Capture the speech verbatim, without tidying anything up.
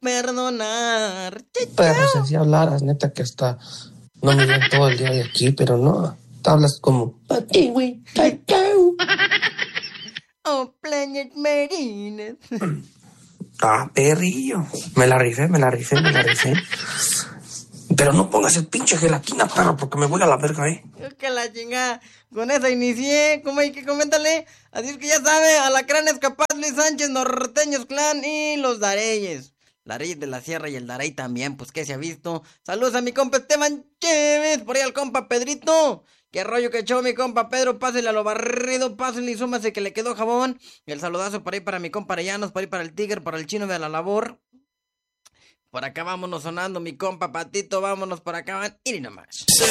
perdonar. Pero si así hablaras, neta que hasta no me ven todo el día de aquí, pero no, te hablas como pa' ti, güey. Oh, Planet Marines. Ah, perrillo. Me la rifé, me la rifé, me la rifé. Pero no pongas el pinche gelatina, perro, porque me voy a la verga, ¿eh? Que la chingada. Con esa inicié. ¿Cómo hay que coméntale? Así es que ya sabe, Alacranes Capaz, Luis Sánchez, Norteños Clan y los Dareyes. La Reyes de la Sierra y el Darey también, pues que se ha visto. Saludos a mi compa Esteban Chévez, por ahí al compa Pedrito. Qué rollo que echó mi compa Pedro, pásele a lo barrido, pásele y súmase que le quedó jabón. El saludazo por ahí para mi compa Arellanos, por ahí para el Tigre, para el Chino de la Labor. Por acá vámonos sonando mi compa Patito, vámonos por acá, van, y nomás.